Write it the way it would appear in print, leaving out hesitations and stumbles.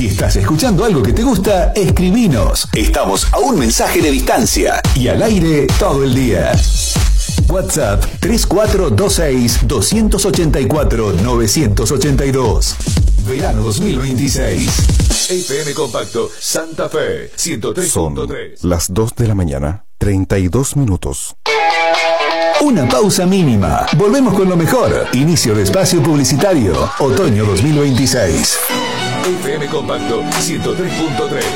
Si estás escuchando algo que te gusta, escribinos. Estamos a un mensaje de distancia y al aire todo el día. WhatsApp 3426-284-982. Verano 2026. FM Compacto Santa Fe 103.3. Son las 2 de la mañana, 32 minutos. Una pausa mínima. Volvemos con lo mejor. Inicio de espacio publicitario. Otoño 2026. FM Compacto 103.3.